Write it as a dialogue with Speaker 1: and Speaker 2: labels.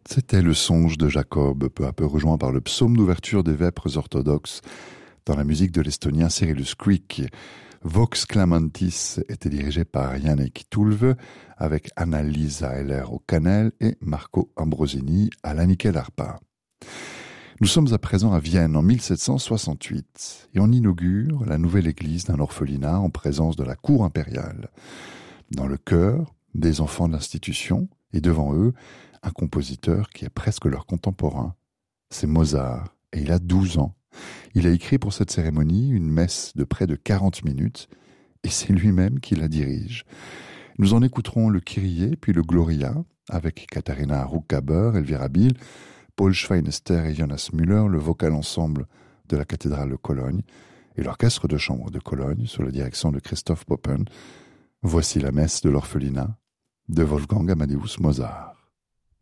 Speaker 1: C'était le songe de Jacob, peu à peu rejoint par le psaume d'ouverture des vêpres orthodoxes dans la musique de l'estonien Cyrillus Kreek. Vox Clamantis était dirigé par Yannick Tulve avec Anna-Lisa Heller au canel et Marco Ambrosini à la nickel harpa. Nous sommes à présent à Vienne en 1768 et on inaugure la nouvelle église d'un orphelinat en présence de la cour impériale. Dans le chœur, des enfants de l'institution et devant eux, un compositeur qui est presque leur contemporain. C'est Mozart et il a 12 ans. Il a écrit pour cette cérémonie une messe de près de 40 minutes et c'est lui-même qui la dirige. Nous en écouterons le Kyrie puis le Gloria avec Katharina Ruckaber, Elvira Biel, Paul Schweinester et Jonas Müller, le vocal ensemble de la cathédrale de Cologne et l'orchestre de chambre de Cologne sous la direction de Christoph Poppen. Voici la messe de l'orphelinat de Wolfgang Amadeus Mozart.